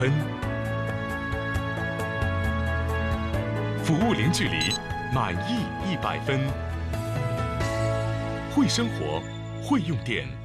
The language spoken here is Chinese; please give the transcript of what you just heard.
分，服务零距离，满意100分。会生活，会用电。